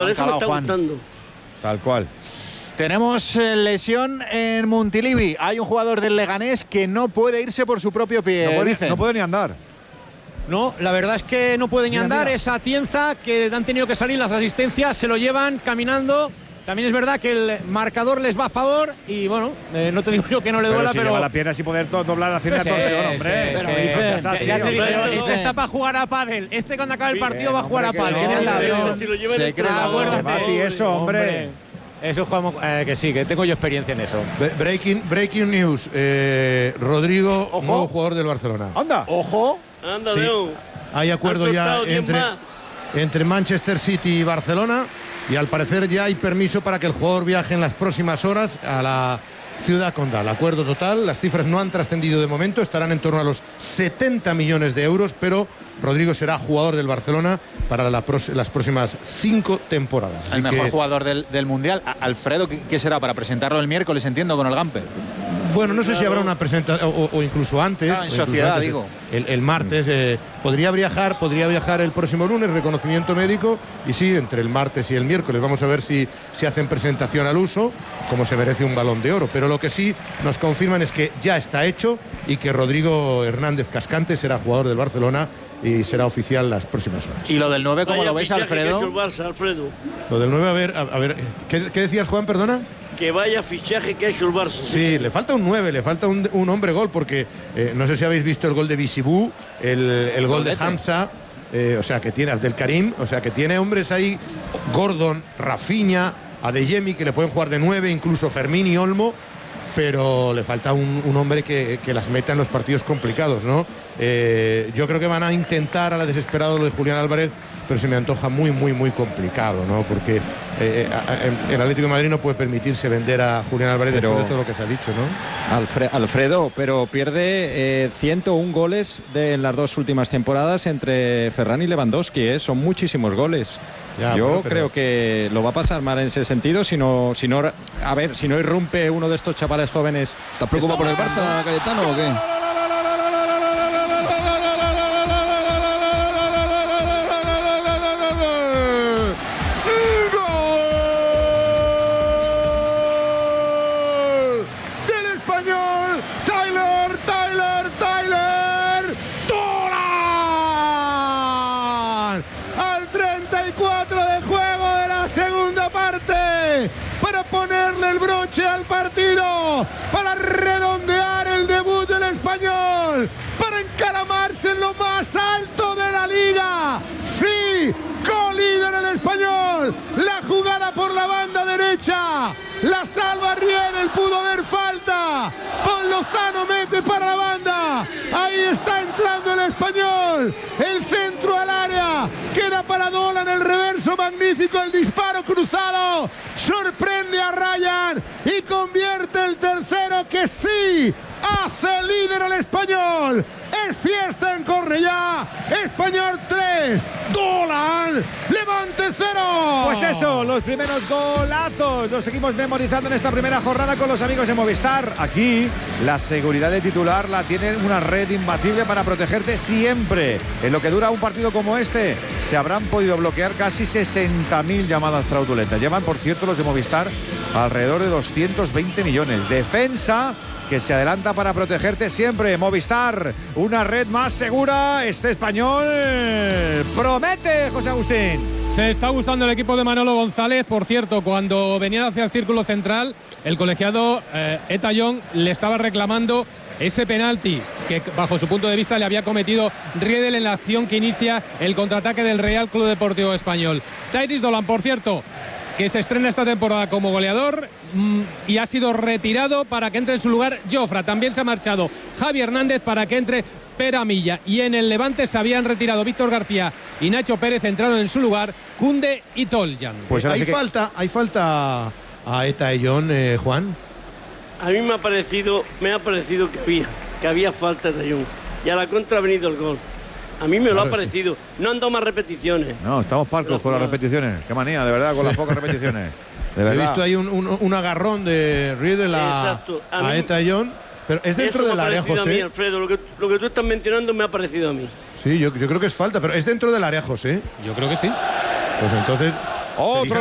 Por eso me está gustando. Tal cual. Tenemos lesión en Montilivi. Hay un jugador del Leganés que no puede irse por su propio pie. No puede ni andar. No, la verdad es que no puede ni andar. Mira. Es Atienza, que han tenido que salir las asistencias, se lo llevan caminando. También es verdad que el marcador les va a favor y bueno, no te digo yo que no le duela, si pero lleva la pierna sin poder doblar, hacer una torsión, hombre. Pero Ya te digo, este está para jugar a pádel. Este cuando acabe el partido va a jugar a pádel. Si lo llevan entre Mati, eso, hombre. Eso jugamos, que sí, que tengo yo experiencia en eso. Breaking news. Rodrigo, nuevo jugador del Barcelona. ¡Anda! ¡Ojo! Anda, Sí. Leo. Hay acuerdo ya entre Manchester City y Barcelona y al parecer ya hay permiso para que el jugador viaje en las próximas horas a la ciudad condal. Acuerdo total, las cifras no han trascendido de momento, estarán en torno a los 70 millones de euros, pero Rodrigo será jugador del Barcelona para las próximas 5 temporadas. El mejor jugador del Mundial. Alfredo, ¿qué será? Para presentarlo el miércoles, entiendo, con el Gamper. Bueno, no sé si habrá una presentación o incluso antes. Claro, en sociedad, antes, digo. El martes podría viajar el próximo lunes, reconocimiento médico, y sí, entre el martes y el miércoles. Vamos a ver si hacen presentación al uso, como se merece un Balón de Oro. Pero lo que sí nos confirman es que ya está hecho y que Rodrigo Hernández Cascante será jugador del Barcelona y será oficial las próximas horas. ¿Y lo del 9 cómo lo ves, Alfredo? Lo del 9, a ver, ¿qué decías, Juan, perdona? Que vaya fichaje que ha hecho el Barça. Sí, le falta un 9, le falta un hombre gol, porque no sé si habéis visto el gol de Bisibú, el gol de Hamza, o sea, que tiene Abdelkarim, o sea, que tiene hombres ahí, Gordon, Rafinha, Adeyemi, que le pueden jugar de 9, incluso Fermín y Olmo, pero le falta un hombre que las meta en los partidos complicados, ¿no? Yo creo que van a intentar a la desesperada lo de Julián Álvarez, pero se me antoja muy, muy, muy complicado, ¿no? Porque el Atlético de Madrid no puede permitirse vender a Julián Álvarez después de todo lo que se ha dicho, ¿no? Alfredo, pero pierde 101 goles en las 2 últimas temporadas entre Ferran y Lewandowski, son muchísimos goles. Ya, Yo creo que lo va a pasar mal en ese sentido si no irrumpe uno de estos chavales jóvenes. ¿Estás preocupado por el Barça, Cayetano, o qué? Ponerle el broche al partido, para redondear el debut del español, para encaramarse en lo más alto de la liga. Sí, co-líder el español, la jugada por la banda derecha, la salva Riedel, pudo haber falta, Pon Lozano mete para la banda, ahí está entrando el español, el centro al área, queda para Dolan, el reverso magnífico, el disparo cruzado, sorprende a Ryan y convierte el tercero, que sí hace líder al español. Es fiesta en Cornellá. Español 3, Dolan, Levante 0. Pues eso, los primeros golazos los seguimos memorizando en esta primera jornada con los amigos de Movistar. Aquí la seguridad de titular la tiene una red imbatible para protegerte siempre. En lo que dura un partido como este, se habrán podido bloquear casi 60.000 llamadas fraudulentas. Llevan, por cierto, los de Movistar alrededor de 220 millones. Defensa que se adelanta para protegerte siempre. Movistar, una red más segura. Este español promete, José Agustín. Se está gustando el equipo de Manolo González. Por cierto, cuando venían hacia el círculo central, el colegiado Eta Young le estaba reclamando ese penalti que, bajo su punto de vista, le había cometido Riedel en la acción que inicia el contraataque del Real Club Deportivo Español. Tyrese Dolan, por cierto, que se estrena esta temporada como goleador y ha sido retirado para que entre en su lugar Jofra. También se ha marchado Javi Hernández para que entre Pera Milla. Y en el Levante se habían retirado Víctor García y Nacho Pérez, entraron en su lugar Koundé y Toljan. Pues hay falta a Eta Young, Juan. A mí me ha parecido que había falta de Young. Y a la contra ha venido el gol. A mí me lo ha parecido. No han dado más repeticiones. No, estamos parcos con las repeticiones. Qué manía, de verdad, con las pocas repeticiones. De verdad. He visto ahí un agarrón de Riedel a Eta Young. Pero es dentro del área, José. A mí, Alfredo, lo que tú estás mencionando me ha parecido a mí. Sí, yo creo que es falta, pero es dentro del área, José. Yo creo que sí. Pues entonces, Otro